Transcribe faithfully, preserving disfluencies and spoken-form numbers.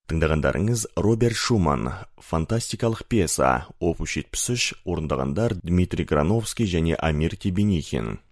Тыңдағандарыңыз Роберт Шуман, фантастикалық пьеса, опус жетпіс үш, орындағандар Дмитрий Грановский және Амир Тебенихин.